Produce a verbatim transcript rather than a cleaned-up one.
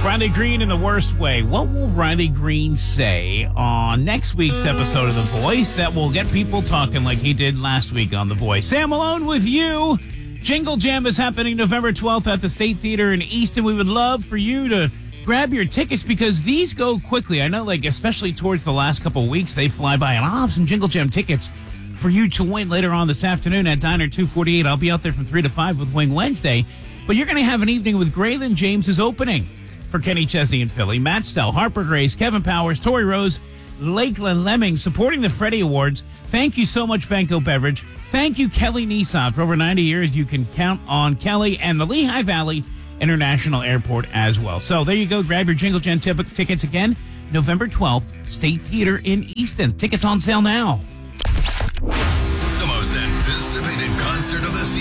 Riley Green in the worst way. What will Riley Green say on next week's episode of The Voice that will get people talking like he did last week on The Voice? Sam Malone with you. Jingle Jam is happening November twelfth at the State Theater in Easton. We would love for you to grab your tickets because these go quickly. I know, like, especially towards the last couple of weeks, they fly by. And I'll have some Jingle Jam tickets for you to win later on this afternoon at Diner two forty-eight. I'll be out there from three to five with Wing Wednesday. But you're going to have an evening with Graylin James' opening for Kenny Chesney in Philly. Matt Stell, Harper Grace, Kevin Powers, Tori Rose, Lakeland Lemming supporting the Freddie Awards. Thank you so much, Banco Beverage. Thank you, Kelly Nissan. For over ninety years, you can count on Kelly and the Lehigh Valley International Airport as well. So there you go. Grab your Jingle Jam t- tickets again. November twelfth, State Theater in Easton. Tickets on sale now. The most anticipated concert of the season